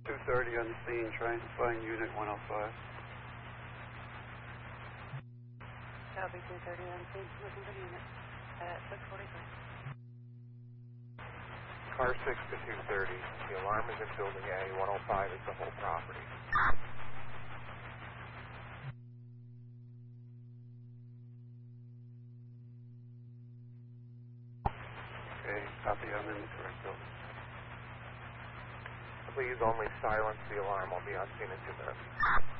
230 on the scene, trying to find unit 105. Copy 230 on scene, looking for unit at 643. Car 6 to 230. The alarm is in building A. 105 is the whole property. Okay, copy, I'm in the correct building. Please only silence the alarm. I'll be on scene in 2 minutes.